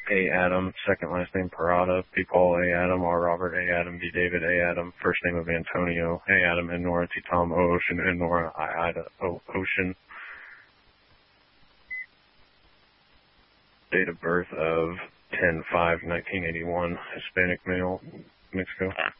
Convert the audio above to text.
A. Adam, second last name Parada, P. Paul A. Adam, R. Robert A. Adam, D. David A. Adam, first name of Antonio, A. Adam, N. Nora, T. Tom, O. Ocean, N. Nora, I. Ida, O. Ocean. Date of birth of 10/5/1981, Hispanic male, Mexico.